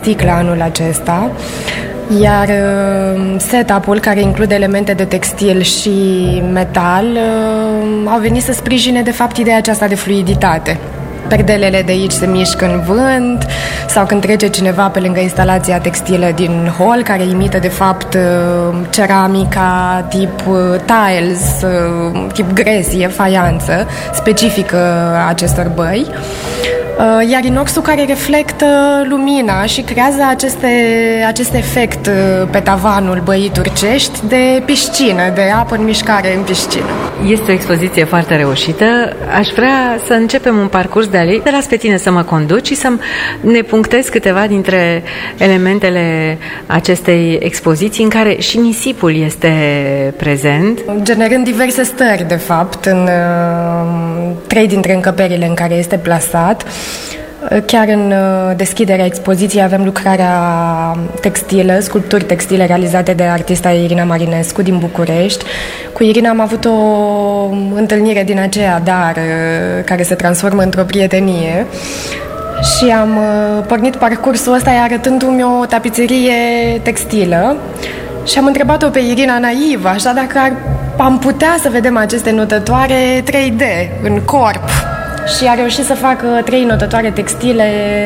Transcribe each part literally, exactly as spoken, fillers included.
sticlă anul acesta, iar setup-ul, care include elemente de textil și metal, au venit să sprijine de fapt ideea aceasta de fluiditate. Perdelele de aici se mișcă în vânt sau când trece cineva pe lângă instalația textilă din hol, care imită de fapt ceramica tip tiles, tip gresie, faianță, specifică acestor băi. Iar inoxul care reflectă lumina și creează aceste, acest efect pe tavanul băii turcești de piscină, de apă în mișcare în piscină. Este o expoziție foarte reușită. Aș vrea să începem un parcurs de alei. Te las pe tine să mă conduci și să ne punctezi câteva dintre elementele acestei expoziții în care și nisipul este prezent. Generând diverse stări, de fapt, în uh, trei dintre încăperile în care este plasat. Chiar în deschiderea expoziției avem lucrarea textilă, sculpturi textile realizate de artista Irina Marinescu din București. Cu Irina am avut o întâlnire din aceea, dar care se transformă într-o prietenie. Și am pornit parcursul ăsta arătându-mi o tapiserie textilă și am întrebat-o pe Irina naiv, așa dacă ar, am putea să vedem aceste notătoare trei D în corp. Și a reușit să facă trei notătoare textile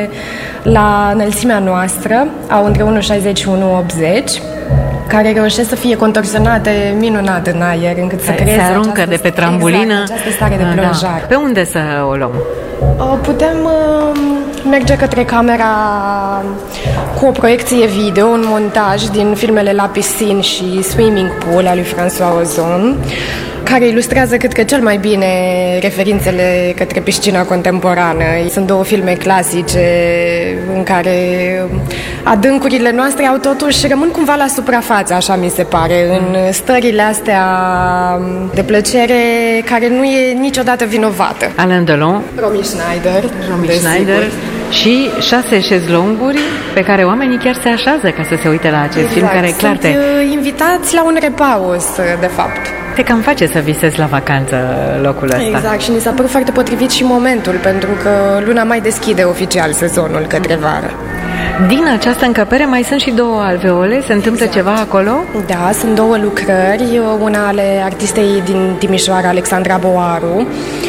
la înălțimea noastră, au între unu virgulă șaizeci și unu virgulă optzeci, care reușesc să fie contorsionate minunat în aer, încât să creeze se aruncă această, de pe trambulină, exact, această stare de plonjare. Da. Pe unde să o luăm? Putem merge către camera cu o proiecție video, un montaj din filmele La Piscine și Swimming Pool al lui François Ozon, care ilustrează, cred că, cel mai bine referințele către piscina contemporană. Sunt două filme clasice în care adâncurile noastre au totuși rămân cumva la suprafață, așa mi se pare, în stările astea de plăcere care nu e niciodată vinovată. Alain Delon, Romy Schneider, Romy Schneider și șase șezlonguri pe care oamenii chiar se așează ca să se uite la acest exact. film, care clar Sunt te... invitați la un repaus, de fapt. Te cam face să visezi la vacanță locul ăsta. Exact, și mi s-a părut foarte potrivit și momentul, pentru că luna mai deschide oficial sezonul către vară. Din această încăpere mai sunt și două alveole, se întâmplă exact. Ceva acolo? Da, sunt două lucrări, una ale artistei din Timișoara, Alexandra Boaru,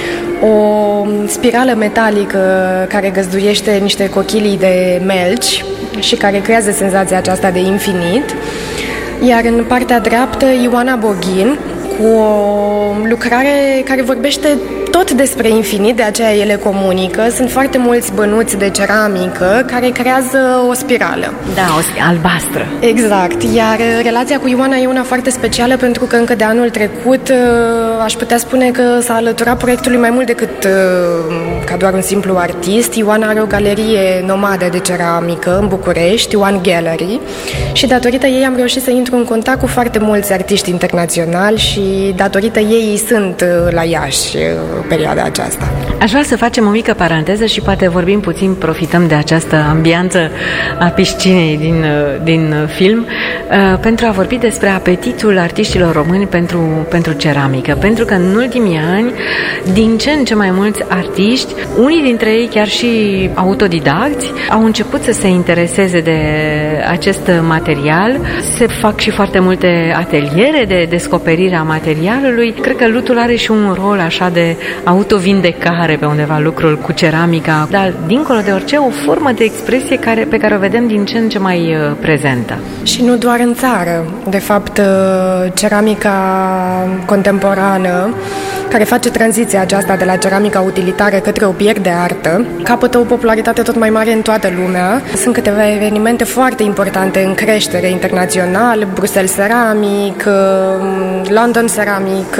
o spirală metalică care găzduiește niște cochilii de melci și care creează senzația aceasta de infinit. Iar în partea dreaptă, Ioana Boghin, cu o lucrare care vorbește tot despre infinit, de aceea ele comunică. Sunt foarte mulți bănuți de ceramică care creează o spirală. Da, o albastră. Exact, iar relația cu Ioana e una foarte specială pentru că încă de anul trecut aș putea spune că s-a alăturat proiectului mai mult decât ca doar un simplu artist. Ioana are o galerie nomadă de ceramică în București, One Gallery, și datorită ei am reușit să intru în contact cu foarte mulți artiști internaționali și datorită ei sunt la Iași perioada aceasta. Aș vrea să facem o mică paranteză și poate vorbim puțin, profităm de această ambianță a piscinei din, din film pentru a vorbi despre apetitul artiștilor români pentru, pentru ceramică, pentru că în ultimii ani din ce în ce mai mulți artiști, unii dintre ei chiar și autodidacți, au început să se intereseze de acest material. Se fac și foarte multe ateliere de descoperire a materialului. Cred că lutul are și un rol așa de autovindecare pe undeva, lucrul cu ceramica, dar dincolo de orice, o formă de expresie care, pe care o vedem din ce în ce mai uh, prezentă. Și nu doar în țară. De fapt, ceramica contemporană, care face tranziția aceasta de la ceramica utilitară către obiect de artă, capătă o popularitate tot mai mare în toată lumea. Sunt câteva evenimente foarte importante în creștere internațional, Bruxelles Ceramic, London Ceramic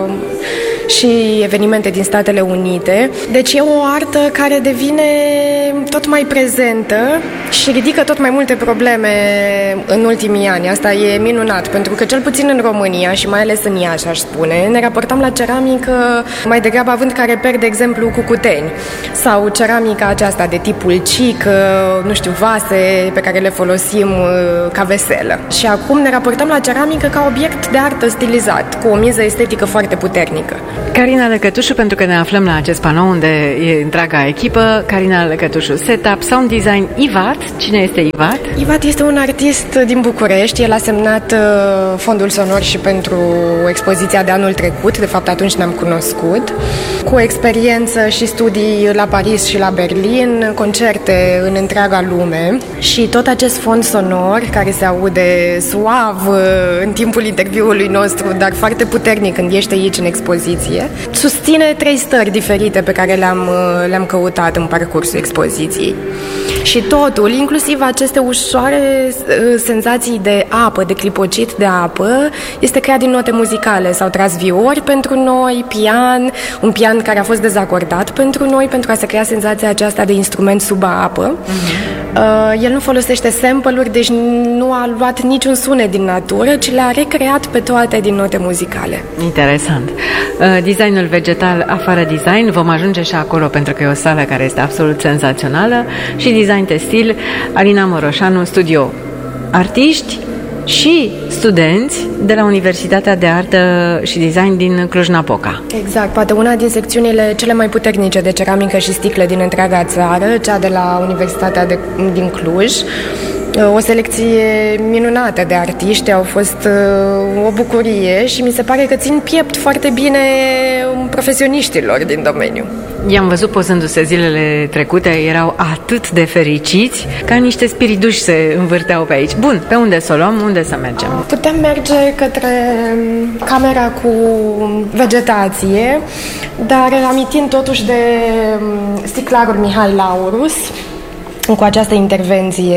și evenimente din Statele Unite. Deci e o artă care devine tot mai prezentă și ridică tot mai multe probleme în ultimii ani. Asta e minunat, pentru că cel puțin în România și mai ales în Iași, aș spune, ne raportam la ceramică mai degrabă având ca reper, de exemplu, cucuteni sau ceramica aceasta de tipul cic, nu știu, vase pe care le folosim ca veselă. Și acum ne raportăm la ceramică ca obiect de artă stilizat, cu o miză estetică foarte puternică. Carina Lăcătușu, pentru că ne aflăm la acest panou unde e întreaga echipă. Carina Lăcătușu, setup, sound design, Ivat. Cine este Ivat? Ivat este un artist din București. El a semnat fondul sonor și pentru expoziția de anul trecut. De fapt, atunci ne-am cunoscut. Cu experiență și studii la Paris și la Berlin, concerte în întreaga lume. Și tot acest fond sonor, care se aude suav în timpul interviului nostru, dar foarte puternic când ești aici în expoziție, susține trei stări diferite pe care le-am, le-am căutat în parcursul expoziției. Și totul, inclusiv aceste ușoare senzații de apă, de clipocit de apă, este creat din note muzicale. S-au tras viori pentru noi, pian, un pian care a fost dezacordat pentru noi, pentru a se crea senzația aceasta de instrument sub apă. Uh-huh. Uh, el nu folosește sample-uri, deci nu a luat niciun sunet din natură, ci le-a recreat pe toate din note muzicale. Interesant. Uh, designul vegetal afară design, vom ajunge și acolo pentru că e o sală care este absolut senzațională, și design textil, Alina Moroșanu, studio. Artiști și studenți de la Universitatea de Artă și Design din Cluj-Napoca. Exact, poate una din secțiunile cele mai puternice de ceramică și sticlă din întreaga țară, cea de la Universitatea de, din Cluj. O selecție minunată de artiști, au fost uh, o bucurie și mi se pare că țin piept foarte bine profesioniștilor din domeniu. I-am văzut pozându-se zilele trecute, erau atât de fericiți, ca niște spiriduși se învârteau pe aici. Bun, pe unde să o luăm, unde să mergem? Putem merge către camera cu vegetație, dar amintind totuși de sticlarul Mihai Laurus, cu această intervenție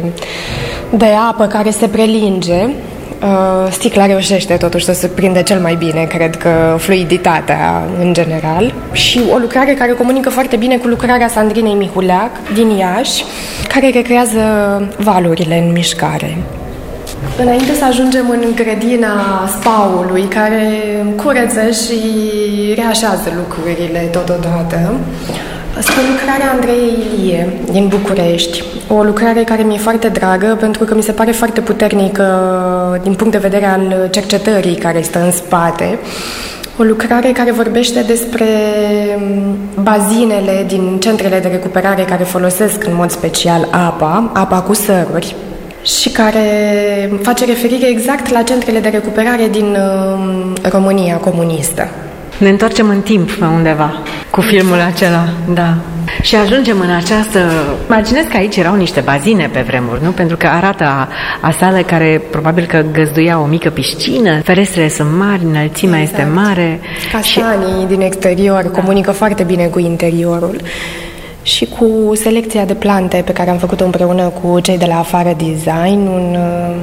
de apă care se prelinge. Sticla reușește totuși să surprinde cel mai bine, cred că, fluiditatea în general, și o lucrare care comunică foarte bine cu lucrarea Sandrinei Mihuleac din Iași, care recrează valurile în mișcare. Înainte să ajungem în grădina spaului, care curăță și reașează lucrurile totodată, spre lucrarea Andrei Ilie din București. O lucrare care mi-e foarte dragă pentru că mi se pare foarte puternică din punct de vedere al cercetării care stă în spate. O lucrare care vorbește despre bazinele din centrele de recuperare care folosesc în mod special apa, apa cu săruri, și care face referire exact la centrele de recuperare din România comunistă. Ne întoarcem în timp pe undeva cu filmul acela, da. Și ajungem în această... Imaginez că aici erau niște bazine pe vremuri, nu? Pentru că arată a, a sală care probabil că găzduia o mică piscină, ferestrele sunt mari, înălțimea exact. Este mare. Cașanii și... din exterior da. Comunică foarte bine cu interiorul. Și cu selecția de plante pe care am făcut-o împreună cu cei de la Afară Design, un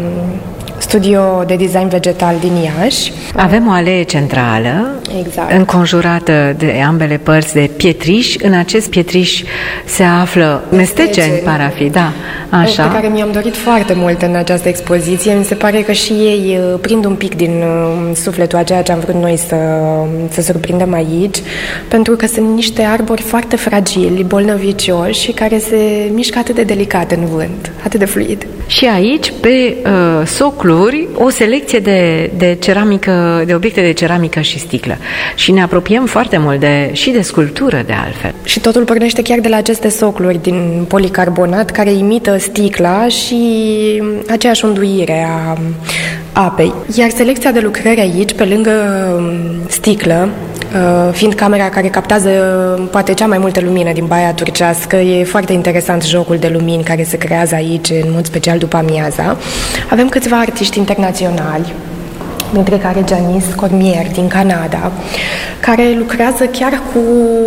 studio de design vegetal din Iași. Avem o alee centrală, exact. Înconjurată de ambele părți de pietriș. În acest pietriș se află mesteceni, par a fi, da, așa. Pe care mi-am dorit foarte mult în această expoziție. Mi se pare că și ei prind un pic din sufletul a ceea ce am vrut noi să, să surprindem aici, pentru că sunt niște arbori foarte fragili, bolnăvicioși și care se mișcă atât de delicat în vânt, atât de fluid. Și aici, pe uh, socluri, o selecție de, de ceramică, de obiecte de ceramică și sticlă. Și ne apropiem foarte mult de, și de sculptură, de altfel. Și totul pornește chiar de la aceste socluri din policarbonat care imită sticla și aceeași unduire a apei. Iar selecția de lucrări aici, pe lângă sticlă, fiind camera care captează poate cea mai multă lumină din Baia Turcească, e foarte interesant jocul de lumini care se creează aici, în mod special după amiaza. Avem câțiva artiști internaționali, dintre care Janice Cormier din Canada, care lucrează chiar cu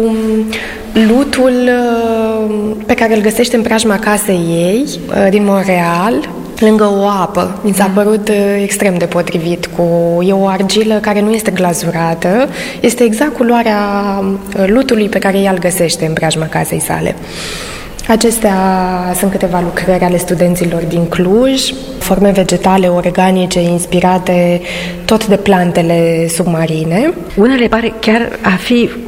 lutul pe care îl găsește în preajma casei ei, din Montreal, lângă o apă. Mi s-a părut extrem de potrivit. Cu, e o argilă care nu este glazurată, este exact culoarea lutului pe care ea îl găsește în preajma casei sale. Acestea sunt câteva lucrări ale studenților din Cluj, forme vegetale organice inspirate tot de plantele submarine. Unele pare chiar a fi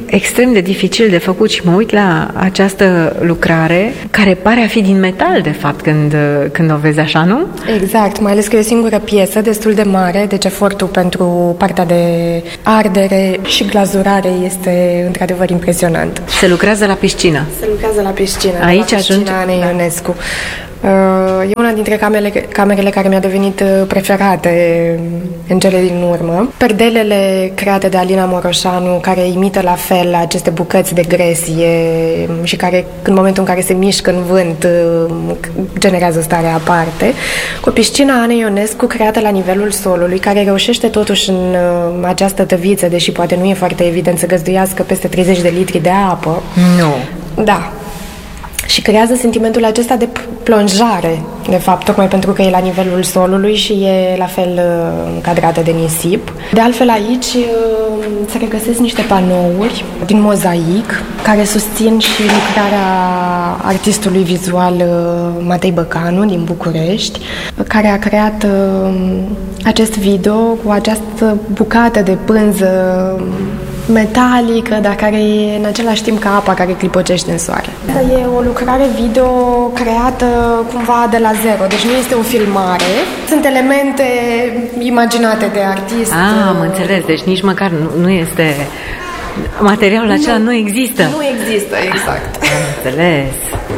extrem de dificil de făcut și mă uit la această lucrare care pare a fi din metal, de fapt, când, când o vezi așa, nu? Exact, mai ales că e o singură piesă destul de mare, deci efortul pentru partea de ardere și glazurare este într-adevăr impresionant. Se lucrează la piscină. Se lucrează la piscină. Aici la piscina ajunge. Anei Ionescu. E una dintre camerele, camerele care mi-a devenit preferate în cele din urmă. Perdelele create de Alina Moroșanu, care imită la fel aceste bucăți de gresie și care, în momentul în care se mișcă în vânt, generează o stare aparte. Cu piscina Anei Ionescu, creată la nivelul solului, care reușește totuși în această tăviță, deși poate nu e foarte evident, să găzduiască peste treizeci de litri de apă. Nu. Da. Și creează sentimentul acesta de plonjare, de fapt, tocmai pentru că e la nivelul solului și e la fel încadrată de nisip. De altfel, aici se regăsesc niște panouri din mozaic care susțin și lucrarea artistului vizual Matei Băcanu din București, care a creat acest video cu această bucată de pânză metalică, dar care e în același timp ca apa care clipocește în soare. E o lucrare video creată cumva de la zero, deci nu este o filmare. Sunt elemente imaginate de artist. Ah, am înțeles, deci nici măcar nu, nu este... Materialul acela nu, nu există. Nu există, exact. Am înțeles.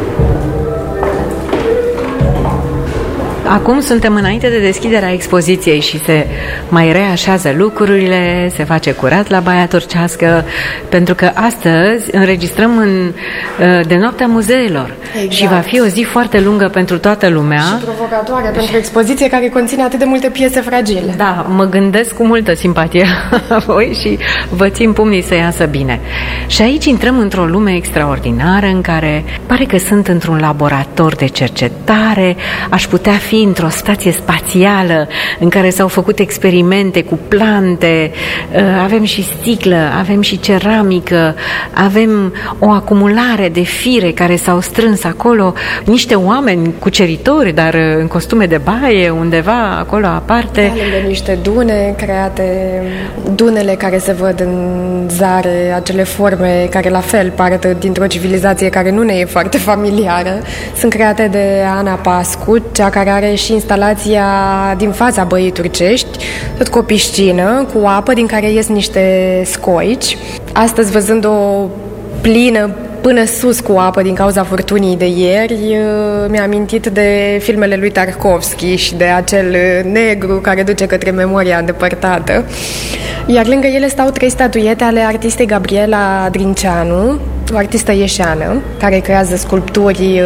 Acum suntem înainte de deschiderea expoziției și se mai reașează lucrurile, se face curat la Baia Turcească, pentru că astăzi înregistrăm în, de noaptea muzeelor. Exact. Și va fi o zi foarte lungă pentru toată lumea. Și provocatoare pentru o expoziție care conține atât de multe piese fragile. Da, mă gândesc cu multă simpatie voi și vă țin pumnii să iasă bine. Și aici intrăm într-o lume extraordinară în care pare că sunt într-un laborator de cercetare, aș putea fi într-o stație spațială în care s-au făcut experimente cu plante, avem și sticlă, avem și ceramică, avem o acumulare de fire care s-au strâns acolo, niște oameni cuceritori, dar în costume de baie, undeva acolo aparte. Da, lângă niște dune create, dunele care se văd în zare, acele forme care la fel par dintr-o civilizație care nu ne e foarte familiară, sunt create de Ana Pascu, cea care are și instalația din fața Băii Turcești, tot cu o piscină, cu apă din care ies niște scoici. Astăzi, văzând o plină până sus cu apă din cauza furtunii de ieri, mi-a amintit de filmele lui Tarkovski și de acel negru care duce către memoria îndepărtată. Iar lângă ele stau trei statuiete ale artistei Gabriela Drinceanu, o artistă ieșeană, care creează sculpturi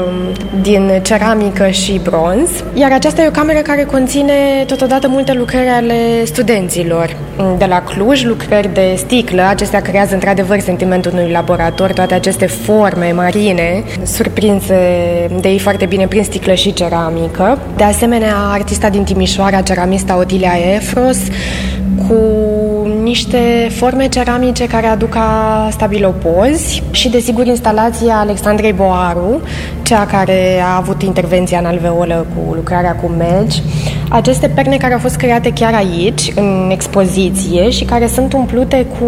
din ceramică și bronz. Iar aceasta e o cameră care conține totodată multe lucrări ale studenților de la Cluj, lucrări de sticlă. Acestea creează într-adevăr sentimentul unui laborator, toate aceste forme marine, surprinse de ei foarte bine prin sticlă și ceramică. De asemenea, artista din Timișoara, ceramista Odilia Efros, cu niște forme ceramice care aduc ca stabilopozi și, desigur, instalația Alexandrei Boaru, cea care a avut intervenția în alveolă cu lucrarea cu melci. Aceste perne care au fost create chiar aici, în expoziție, și care sunt umplute cu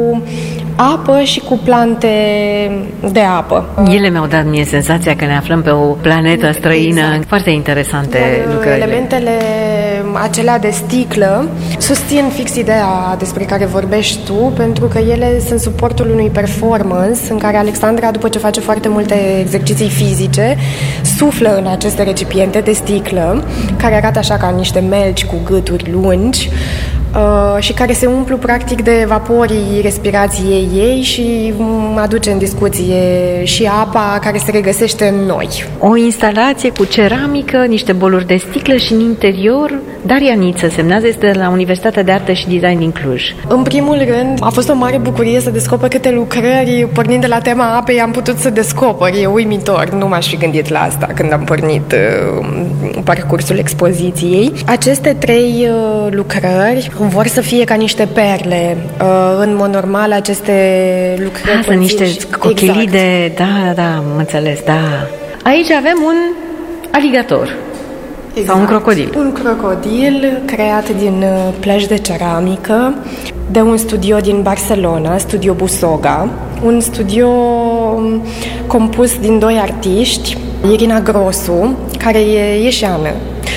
apă și cu plante de apă. Ele mi-au dat mie senzația că ne aflăm pe o planetă străină. Exact. Foarte interesante lucrările. Elementele acelea de sticlă susțin fix ideea despre care vorbești tu, pentru că ele sunt suportul unui performance în care Alexandra, după ce face foarte multe exerciții fizice, suflă în aceste recipiente de sticlă, care arată așa ca niște melci cu gâturi lungi, Uh, și care se umplu practic de vaporii respirației ei și aduce în discuție și apa care se regăsește în noi. O instalație cu ceramică, niște boluri de sticlă și în interior Daria Niță semnează, este de la Universitatea de Artă și Design din Cluj. În primul rând, a fost o mare bucurie să descoper câte lucrări, pornind de la tema apei, am putut să descoper. E uimitor, nu m-aș fi gândit la asta când am pornit uh, parcursul expoziției. Aceste trei uh, lucrări vor să fie ca niște perle. Uh, în mod normal, aceste lucrări... Ah, sunt niște cochilide, exact. da, da, am înțeles, da. Aici avem un aligator. Exact. Sau un crocodil. Un crocodil creat din plăci de ceramică. de un studio din Barcelona, Studio Busoga, un studio compus din doi artiști, Irina Grosu, care e ieșeană,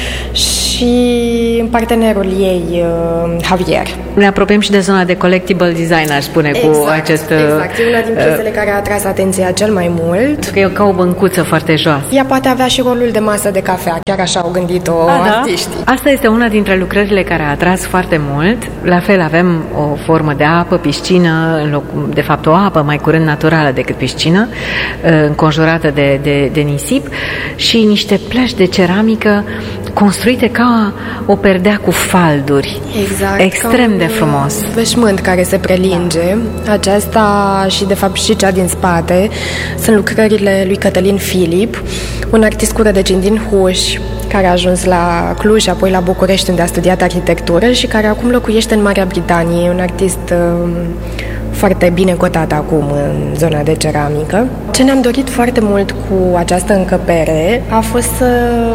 și partenerul ei, Javier. Ne apropiem și de zona de collectible design, aș spune, exact, cu acest... Exact, e una din piesele uh, care a atras atenția cel mai mult. Că e ca o băncuță foarte joasă. Ea poate avea și rolul de masă de cafea, chiar așa au gândit-o a, artiștii. Da? Asta este una dintre lucrările care a atras foarte mult. La fel avem o formă de apă, piscină, în loc, de fapt o apă mai curând naturală decât piscină, înconjurată de, de, de nisip, și niște plăci de ceramică construite ca o perdea cu falduri. Exact. Extrem de frumos. Veșmânt care se prelinge. Aceasta și de fapt și cea din spate sunt lucrările lui Cătălin Filip, un artist cu rădăcini din Huș, care a ajuns la Cluj și apoi la București, unde a studiat arhitectură și care acum locuiește în Marea Britanie. Un artist uh, foarte bine cotat acum în zona de ceramică. Ce ne-am dorit foarte mult cu această încăpere a fost să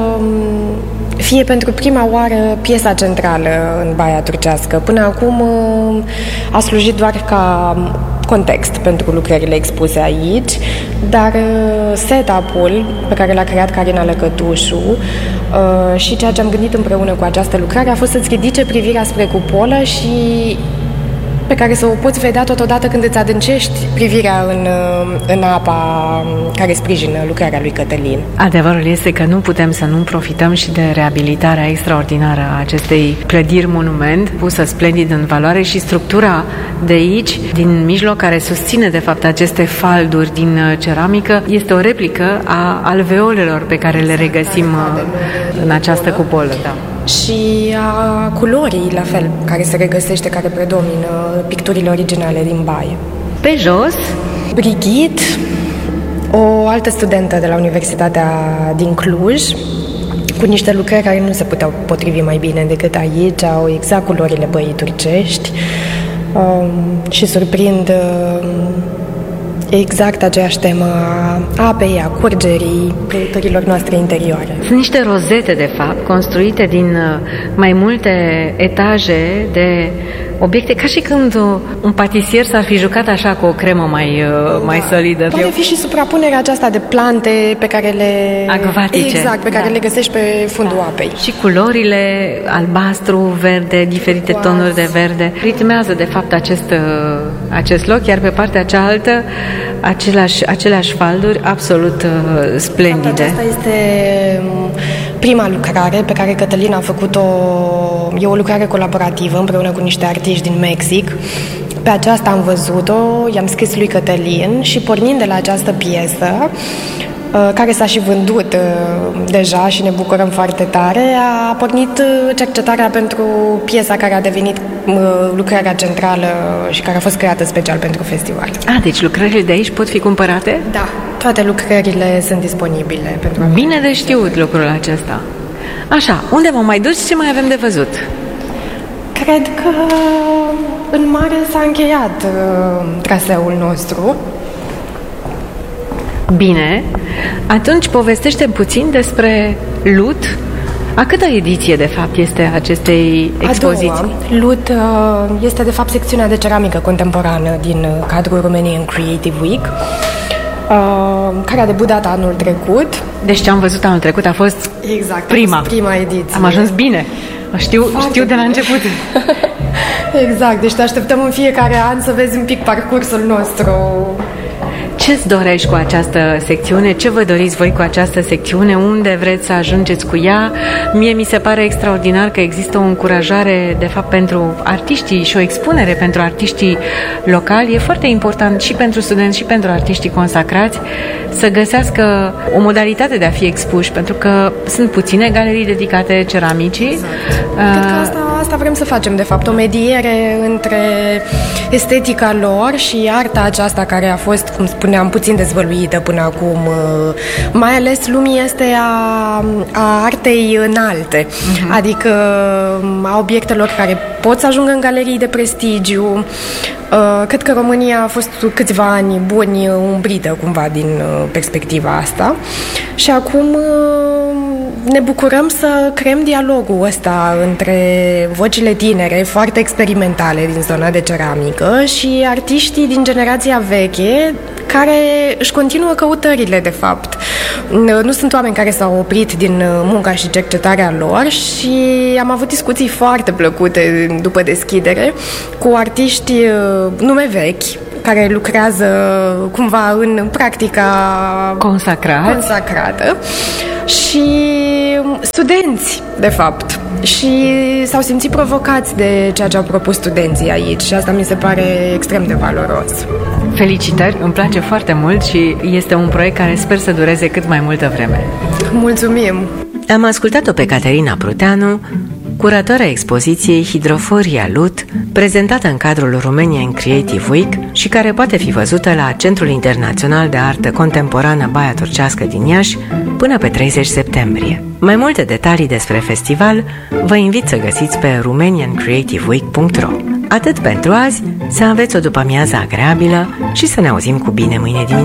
fie pentru prima oară piesa centrală în Baia Turcească. Până acum a slujit doar ca context pentru lucrările expuse aici, dar setup-ul pe care l-a creat Carina Lăcătușu și ceea ce am gândit împreună cu această lucrare a fost să-ți ridice privirea spre cupolă și pe care să o poți vedea totodată când îți adâncești privirea în, în apa care sprijină lucrarea lui Cătălin. Adevărul este că nu putem să nu profităm și de reabilitarea extraordinară a acestei clădiri monument, pusă splendid în valoare, și structura de aici, din mijloc, care susține de fapt aceste falduri din ceramică, este o replică a alveolelor pe care le regăsim în această cupolă. Da. Și a culorii, la fel, care se regăsește, care predomină picturile originale din baie. Pe jos, Brigitte, o altă studentă de la Universitatea din Cluj, cu niște lucrări care nu se puteau potrivi mai bine decât aici, au exact culorile băii turcești um, și surprind um, exact aceeași temă a apei, a curgerii, proiectorilor noastre interioare. Sunt niște rozete, de fapt, construite din mai multe etaje de obiecte, ca și când un patisier s-ar fi jucat așa cu o cremă mai, da. mai solidă. Poate fi și suprapunerea aceasta de plante pe care le... acvatice. Exact, pe care da. le găsești pe fundul da. apei. Și culorile, albastru, verde, diferite Turcoaz. tonuri de verde, ritmează, de fapt, acest, acest loc, iar pe partea cealaltă aceleași, aceleași falduri absolut uh, splendide. Aceasta este prima lucrare pe care Cătălin a făcut-o, e o lucrare colaborativă împreună cu niște artiști din Mexic. Pe aceasta am văzut-o, i-am scris lui Cătălin și pornind de la această piesă, care s-a și vândut deja și ne bucurăm foarte tare, a pornit cercetarea pentru piesa care a devenit lucrarea centrală și care a fost creată special pentru festival. A, deci lucrările de aici pot fi cumpărate? Da, toate lucrările sunt disponibile pentru. Bine de știut lucrul acesta. Așa, unde mă mai duci? Ce mai avem de văzut? Cred că în mare s-a încheiat uh, traseul nostru. Bine, atunci povestește puțin despre Lut. A câta ediție, de fapt, este acestei expoziții? A doua. Lut uh, este, de fapt, secțiunea de ceramică contemporană din cadrul Romanian Creative Week, uh, care a debutat anul trecut. Deci ce am văzut anul trecut a fost exact, prima. A fost prima ediție. Am ajuns bine. Știu, știu de la început. Exact, deci te așteptăm în fiecare an să vezi un pic parcursul nostru. Ce-ți dorești cu această secțiune? Ce vă doriți voi cu această secțiune? Unde vreți să ajungeți cu ea? Mie mi se pare extraordinar că există o încurajare, de fapt, pentru artiștii și o expunere pentru artiștii locali. E foarte important și pentru studenți și pentru artiștii consacrați să găsească o modalitate de a fi expuși, pentru că sunt puține galerii dedicate ceramicii. Exact. Cred că asta, asta vrem să facem, de fapt, o mediere între estetica lor și arta aceasta care a fost, cum spuneam, puțin dezvăluită până acum, mai ales lumii este a, a artei înalte, uh-huh. adică a obiectelor care pot să ajungă în galerii de prestigiu. Cred că România a fost câțiva ani buni umbrită cumva din perspectiva asta și acum ne bucurăm să creăm dialogul ăsta între vocile tinere, foarte experimentale din zona de ceramică și artiștii din generația veche care își continuă căutările, de fapt. Nu sunt oameni care s-au oprit din munca și cercetarea lor și am avut discuții foarte plăcute după deschidere cu artiști nume vechi, care lucrează cumva în practica Consacrat. consacrată și studenți, de fapt. Și s-au simțit provocați de ceea ce au propus studenții aici și asta mi se pare extrem de valoros. Felicitări, îmi place foarte mult și este un proiect care sper să dureze cât mai multă vreme. Mulțumim! Am ascultat-o pe Caterina Pruteanu, curatoarea expoziției Hidroforia Lut, prezentată în cadrul Romanian Creative Week și care poate fi văzută la Centrul Internațional de Artă Contemporană Baia Turcească din Iași până pe treizeci septembrie. Mai multe detalii despre festival vă invit să găsiți pe romanian creative week punct ro. Atât pentru azi, să aveți o după-amiază agreabilă și să ne auzim cu bine mâine dimineață.